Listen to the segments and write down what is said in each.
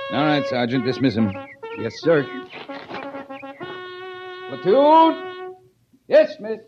All right, Sergeant, dismiss him. Yes, sir. Platoon! Yes, miss.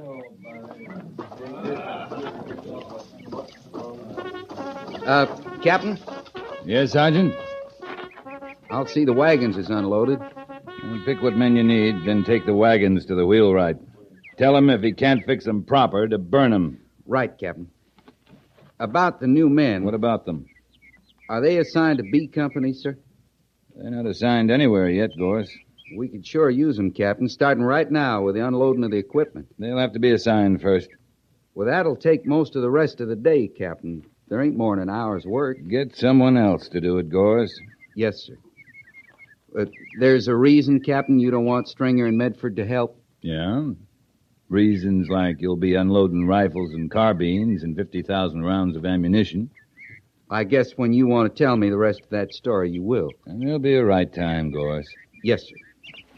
Captain, Yes, Sergeant? I'll see the wagons is unloaded. Well, pick what men you need, then take the wagons to the wheelwright. Tell him if he can't fix them proper to burn them. Right, Captain. About the new men. What about them? Are they assigned to B Company, sir? They're not assigned anywhere yet, Gorse. We could sure use them, Captain, starting right now with the unloading of the equipment. They'll have to be assigned first. Well, that'll take most of the rest of the day, Captain. There ain't more than an hour's work. Get someone else to do it, Gorse. Yes, sir. There's a reason, Captain, you don't want Stringer and Medford to help? Yeah? Reasons like you'll be unloading rifles and carbines and 50,000 rounds of ammunition. I guess when you want to tell me the rest of that story, you will. And there'll be a right time, Gorse. Yes, sir.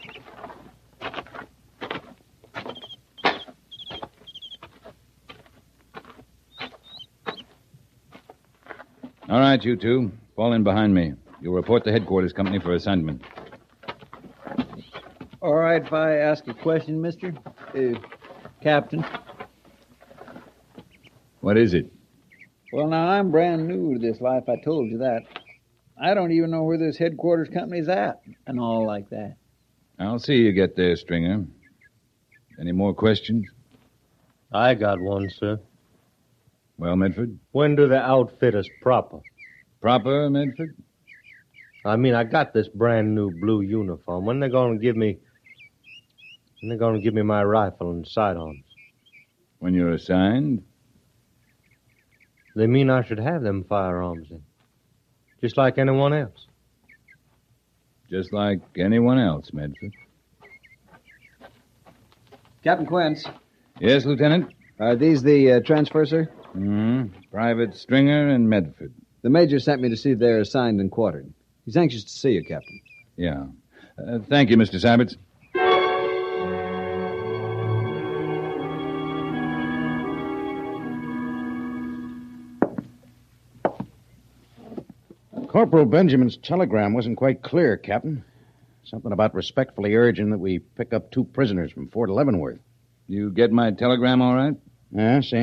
All right, you two. Fall in behind me. You'll report to headquarters company for assignment. All right, if I ask a question, mister? Captain. What is it? Well, now, I'm brand new to this life. I told you that. I don't even know where this headquarters company's at and all like that. I'll see you get there, Stringer. Any more questions? I got one, sir. Well, Medford? When do the outfit us proper? Proper, Medford? I mean, I got this brand new blue uniform. When they gonna give me my rifle and sidearms? When you're assigned? They mean I should have them firearms then. Just like anyone else. Just like anyone else, Medford. Captain Quince, Yes, Lieutenant? are these the transfers, sir? Private Stringer and Medford. The major sent me to see if they're assigned and quartered. He's anxious to see you, Captain. Yeah. Thank you, Mr. Sabbats. Corporal Benjamin's telegram wasn't quite clear, Captain. Something about respectfully urging that we pick up 2 prisoners from Fort Leavenworth. You get my telegram all right? Yeah, same